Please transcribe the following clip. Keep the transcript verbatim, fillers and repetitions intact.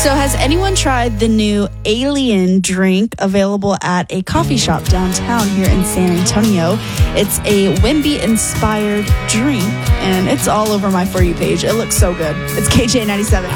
So has anyone tried the new Alien drink available at a coffee shop downtown here in San Antonio? It's a Wimby-inspired drink, and it's all over my For You page. It looks so good. It's K J ninety-seven.